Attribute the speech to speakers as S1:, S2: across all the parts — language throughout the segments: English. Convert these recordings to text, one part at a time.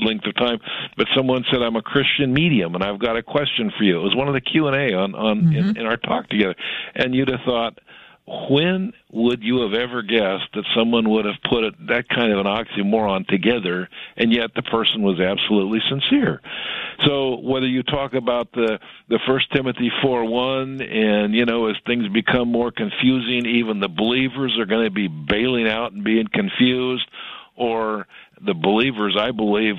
S1: length of time, but someone said, I'm a Christian medium, and I've got a question for you. It was one of the Q&A in our talk together. And you'd have thought, when would you have ever guessed that someone would have put that kind of an oxymoron together, and yet the person was absolutely sincere? So whether you talk about the 1 Timothy 4:1, and, as things become more confusing, even the believers are going to be bailing out and being confused, or the believers, I believe,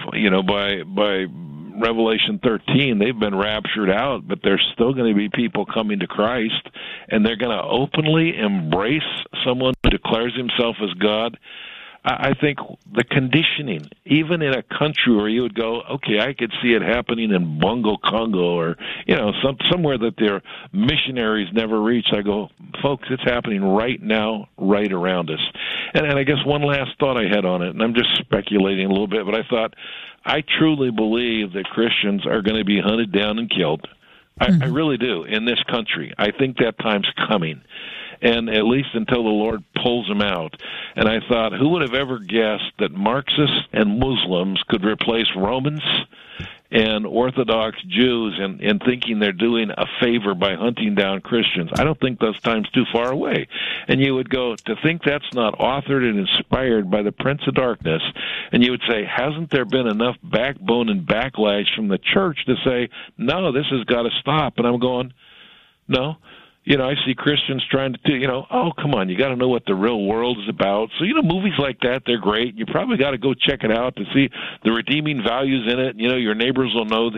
S1: by Revelation 13, they've been raptured out, but there's still going to be people coming to Christ, and they're going to openly embrace someone who declares himself as God. I think the conditioning, even in a country where you would go, okay, I could see it happening in Bongo, Congo, or, somewhere that their missionaries never reach. I go, folks, it's happening right now, right around us. And I guess one last thought I had on it, and I'm just speculating a little bit, but I thought, I truly believe that Christians are going to be hunted down and killed. I really do, in this country. I think that time's coming, and at least until the Lord pulls them out. And I thought, who would have ever guessed that Marxists and Muslims could replace Romans and Orthodox Jews in thinking they're doing a favor by hunting down Christians? I don't think those time's too far away. And you would go, to think that's not authored and inspired by the Prince of Darkness, and you would say, hasn't there been enough backbone and backlash from the church to say, no, this has got to stop? And I'm going, no. I see Christians trying to do, oh, come on, you got to know what the real world is about. So, movies like that, they're great. You probably got to go check it out to see the redeeming values in it. Your neighbors will know that,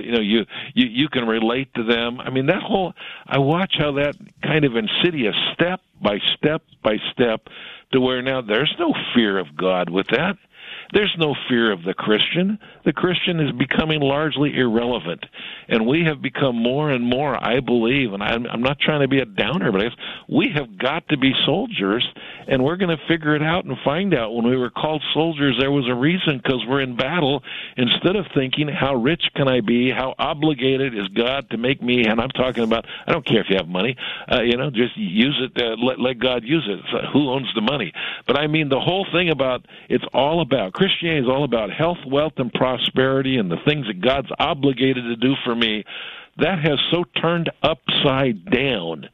S1: you can relate to them. I mean, I watch how that kind of insidious step by step by step to where now there's no fear of God with that. There's no fear of the Christian. The Christian is becoming largely irrelevant. And we have become more and more, I believe, and I'm not trying to be a downer, but we have got to be soldiers, and we're going to figure it out and find out. When we were called soldiers, there was a reason, because we're in battle. Instead of thinking, how rich can I be? How obligated is God to make me? And I'm talking about, I don't care if you have money, just use it, let God use it. So who owns the money? But I mean, the whole thing about, Christianity is all about health, wealth, and prosperity, and the things that God's obligated to do for me. That has so turned upside down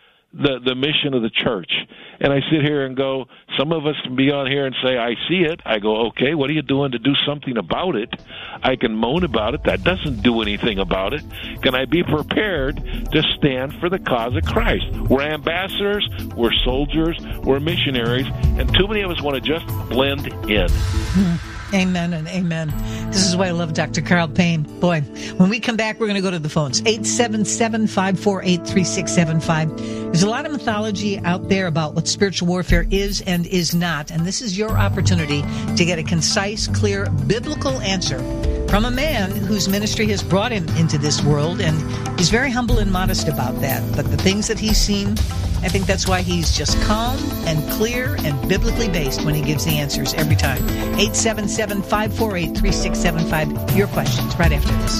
S1: the mission of the church. And I sit here and go, some of us can be on here and say, I see it. I go, okay, what are you doing to do something about it? I can moan about it. That doesn't do anything about it. Can I be prepared to stand for the cause of Christ? We're ambassadors, we're soldiers, we're missionaries, and too many of us want to just blend in.
S2: Amen and amen. This is why I love Dr. Carl Payne. Boy, when we come back, we're going to go to the phones. 877-548-3675. There's a lot of mythology out there about what spiritual warfare is and is not. And this is your opportunity to get a concise, clear, biblical answer from a man whose ministry has brought him into this world. And he's very humble and modest about that. But the things that he's seen, I think that's why he's just calm and clear and biblically based when he gives the answers every time. 877-548-3675. Your questions right after this.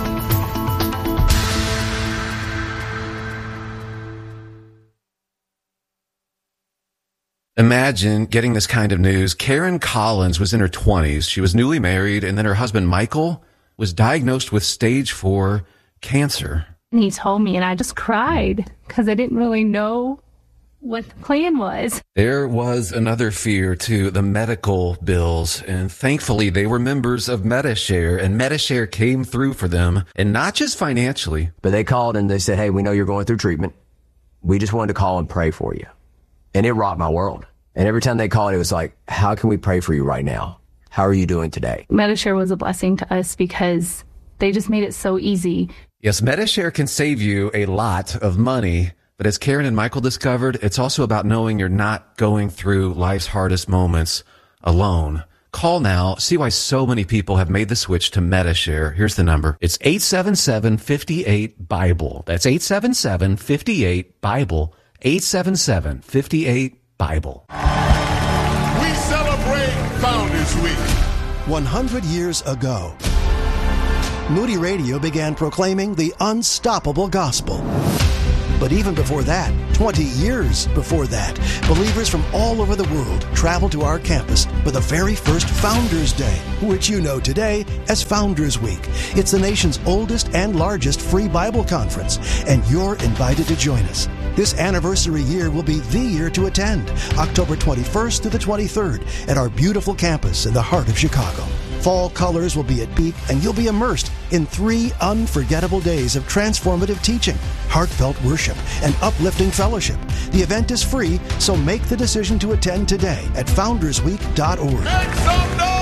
S3: Imagine getting this kind of news. Karen Collins was in her 20s. She was newly married, and then her husband, Michael, was diagnosed with stage 4 cancer.
S4: And he told me, and I just cried because I didn't really know what the plan was.
S3: There was another fear, too, the medical bills. And thankfully, they were members of Medi-Share, and Medi-Share came through for them, and not just financially.
S5: But they called and they said, hey, we know you're going through treatment. We just wanted to call and pray for you. And it rocked my world. And every time they called, it was like, how can we pray for you right now? How are you doing today?
S4: Medi-Share was a blessing to us because they just made it so easy.
S3: Yes, Medi-Share can save you a lot of money. But as Karen and Michael discovered, it's also about knowing you're not going through life's hardest moments alone. Call now. See why so many people have made the switch to Medi-Share. Here's the number. It's 877-58-BIBLE. That's 877-58-BIBLE. 877-58-BIBLE.
S6: We celebrate Founders Week.
S7: 100 years ago, Moody Radio began proclaiming the unstoppable gospel. But even before that, 20 years before that, believers from all over the world traveled to our campus for the very first Founders Day, which you know today as Founders Week. It's the nation's oldest and largest free Bible conference, and you're invited to join us. This anniversary year will be the year to attend, October 21st to the 23rd at our beautiful campus in the heart of Chicago. Fall colors will be at peak, and you'll be immersed in 3 unforgettable days of transformative teaching, heartfelt worship, and uplifting fellowship. The event is free, so make the decision to attend today at foundersweek.org.
S6: Make some noise!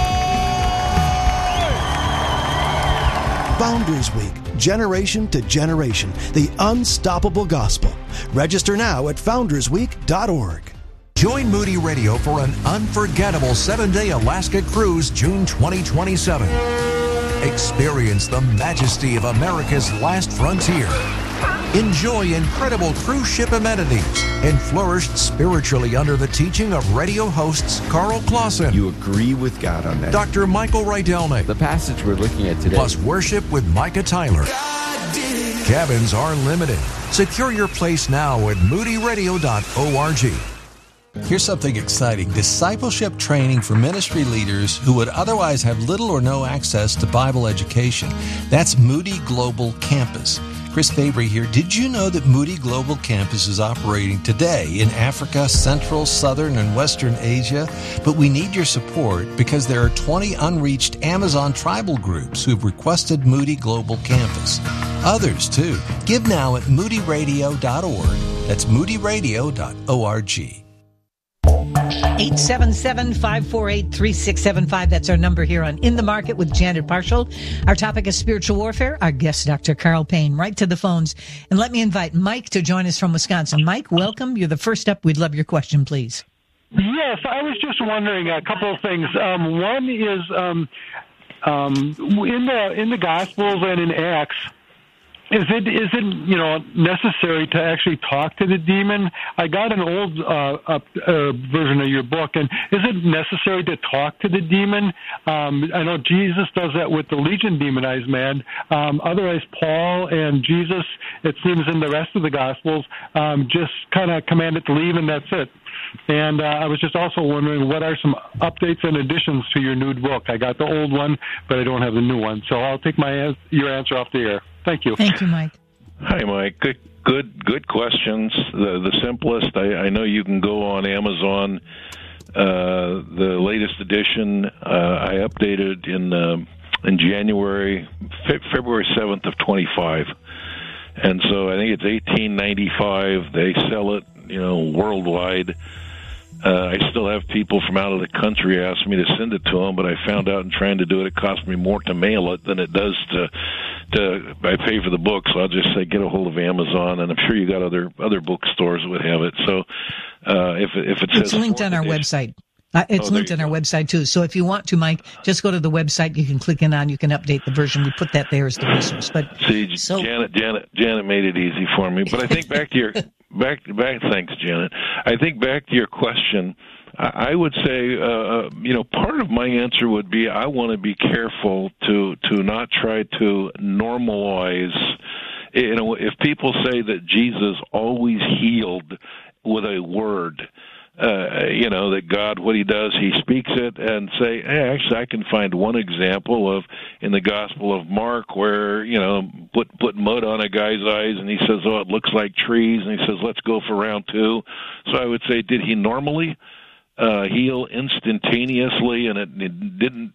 S7: Founders Week, generation to generation, the unstoppable gospel. Register now at foundersweek.org.
S8: Join Moody Radio for an unforgettable 7-day Alaska cruise June 2027. Experience the majesty of America's last frontier. Enjoy incredible cruise ship amenities and flourish spiritually under the teaching of radio hosts Carl Clausen.
S9: You agree with God on that.
S8: Dr. Michael Rydelnik.
S9: The passage we're looking at today.
S8: Plus worship with Micah Tyler. Cabins are limited. Secure your place now at moodyradio.org.
S10: Here's something exciting. Discipleship training for ministry leaders who would otherwise have little or no access to Bible education. That's Moody Global Campus. Chris Fabry here. Did you know that Moody Global Campus is operating today in Africa, Central, Southern, and Western Asia? But we need your support because there are 20 unreached Amazon tribal groups who've requested Moody Global Campus. Others, too. Give now at moodyradio.org. That's moodyradio.org.
S2: 877-548-3675. That's our number here on In the Market with Janet Parshall. Our topic is spiritual warfare. Our guest, Dr. Carl Payne. Right to the phones. And let me invite Mike to join us from Wisconsin. Mike, welcome. You're the first up. We'd love your question, please.
S11: Yes, I was just wondering a couple of things. One is in the Gospels and in Acts, is it necessary to actually talk to the demon? I got an old version of your book, and is it necessary to talk to the demon? I know Jesus does that with the legion demonized man. Otherwise, Paul and Jesus, it seems in the rest of the Gospels, just kind of command it to leave, and that's it. And I was just also wondering, what are some updates and additions to your new book? I got the old one, but I don't have the new one. So I'll take your answer off the air. Thank you.
S2: Thank you, Mike.
S1: Hi, Mike. Good questions. The simplest, I know you can go on Amazon. The latest edition I updated in January, February 7th of 25. And so I think it's $18.95. They sell it, worldwide. I still have people from out of the country ask me to send it to them, but I found out in trying to do it cost me more to mail it than it does to I pay for the book. So I'll just say get a hold of Amazon, and I'm sure you got other bookstores that would have it. So if it says
S2: it's linked on our website. It's linked on our website too. So if you want to, Mike, just go to the website. You can click in on. You can update the version. We put that there as the resource. But
S1: Janet made it easy for me. But I think back to your Thanks, Janet. I think back to your question. I would say, part of my answer would be I want to be careful to not try to normalize. If people say that Jesus always healed with a word. That God, what he does, he speaks it and say, hey, actually, I can find one example of in the Gospel of Mark where, put mud on a guy's eyes and he says, oh, it looks like trees. And he says, let's go for round 2. So I would say, did he normally heal instantaneously, and it didn't,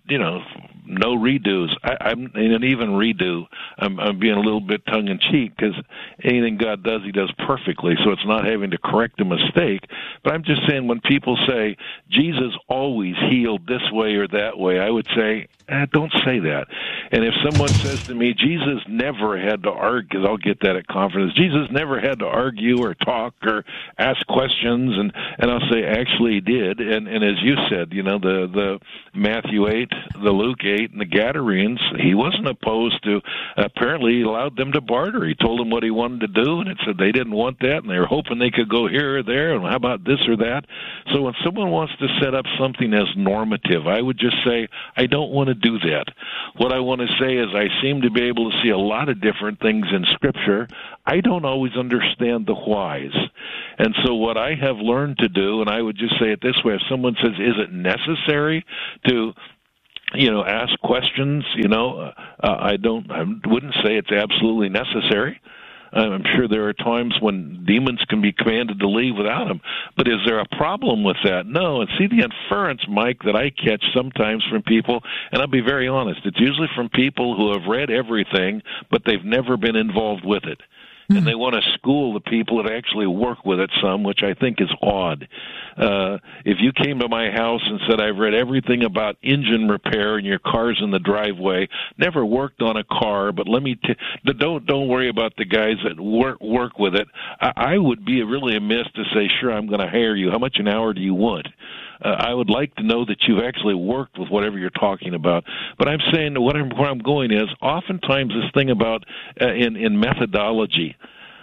S1: no redos. I'm in an even redo. I'm being a little bit tongue in cheek because anything God does, He does perfectly. So it's not having to correct a mistake. But I'm just saying, when people say Jesus always healed this way or that way, I would say, don't say that. And if someone says to me, Jesus never had to argue, because I'll get that at conferences, Jesus never had to argue or talk or ask questions, and I'll say, actually, He did. And as you said, the Matthew 8, the Luke 8, and the Gadarenes, He wasn't opposed to. Apparently, He allowed them to barter. He told them what He wanted to do, and it said they didn't want that, and they were hoping they could go here or there, and how about this or that? So when someone wants to set up something as normative, I would just say, I don't want to do that. What I want to say is I seem to be able to see a lot of different things in Scripture. I don't always understand the whys. And so what I have learned to do, and I would just say it this way, if someone says, is it necessary to ask questions, I wouldn't say it's absolutely necessary. I'm sure there are times when demons can be commanded to leave without him. But is there a problem with that? No. And see the inference, Mike, that I catch sometimes from people, and I'll be very honest, it's usually from people who have read everything, but they've never been involved with it. And they want to school the people that actually work with it some, which I think is odd. If you came to my house and said, I've read everything about engine repair and your car's in the driveway, never worked on a car, but don't worry about the guys that work with it, I would be really amiss to say, sure, I'm going to hire you. How much an hour do you want? I would like to know that you've actually worked with whatever you're talking about. But I'm saying where I'm going is oftentimes this thing about in methodology.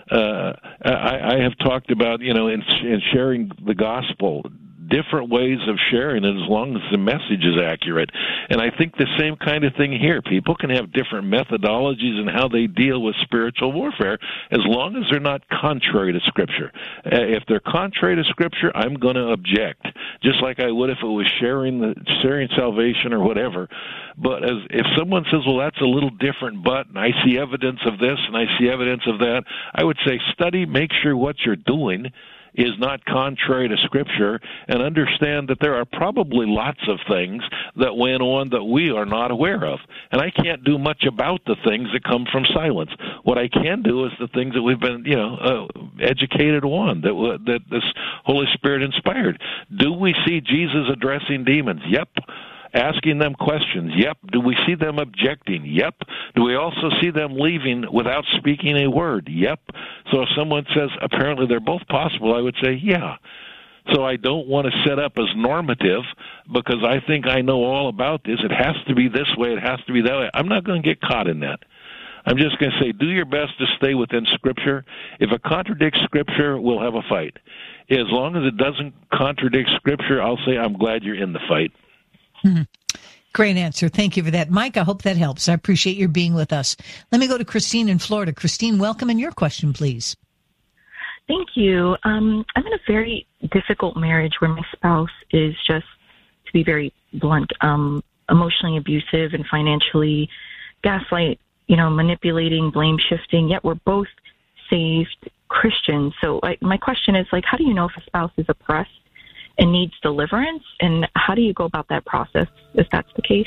S1: I have talked about, in sharing the gospel, different ways of sharing it as long as the message is accurate. And I think the same kind of thing here. People can have different methodologies in how they deal with spiritual warfare as long as they're not contrary to Scripture. If they're contrary to Scripture, I'm going to object, just like I would if it was sharing salvation or whatever. But if someone says, well, that's a little different, but, and I see evidence of this and I see evidence of that, I would say study, make sure what you're doing is not contrary to Scripture, and understand that there are probably lots of things that went on that we are not aware of. And I can't do much about the things that come from silence. What I can do is the things that we've been, educated on, that this Holy Spirit inspired. Do we see Jesus addressing demons? Yep. Asking them questions? Yep. Do we see them objecting? Yep. Do we also see them leaving without speaking a word? Yep. So if someone says apparently they're both possible, I would say yeah. So I don't want to set up as normative because I think I know all about this. It has to be this way. It has to be that way. I'm not going to get caught in that. I'm just going to say do your best to stay within Scripture. If it contradicts Scripture, we'll have a fight. As long as it doesn't contradict Scripture, I'll say I'm glad you're in the fight.
S2: Mm-hmm. Great answer. Thank you for that. Mike, I hope that helps. I appreciate your being with us. Let me go to Christine in Florida. Christine, welcome, and your question, please.
S12: Thank you. I'm in a very difficult marriage where my spouse is just, to be very blunt, emotionally abusive and financially gaslight, manipulating, blame shifting, yet we're both saved Christians. So my question is, how do you know if a spouse is oppressed and needs deliverance, and how do you go about that process if that's the case?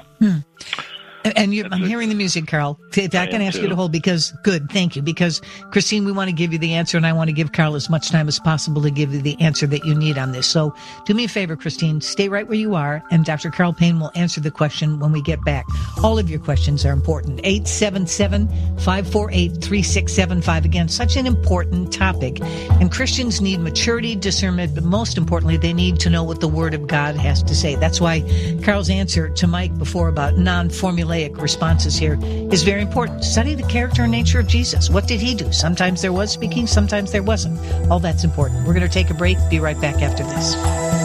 S2: And I'm hearing the music, Carl. I can ask you to hold because, good, thank you. Because, Christine, we want to give you the answer, and I want to give Carl as much time as possible to give you the answer that you need on this. So do me a favor, Christine, stay right where you are, and Dr. Carl Payne will answer the question when we get back. All of your questions are important. 877-548-3675. Again, such an important topic. And Christians need maturity, discernment, but most importantly, they need to know what the Word of God has to say. That's why Carl's answer to Mike before about non-formulaic responses here is very important. Study the character and nature of Jesus. What did he do? Sometimes there was speaking, sometimes there wasn't. All that's important. We're going to take a break. Be right back after this.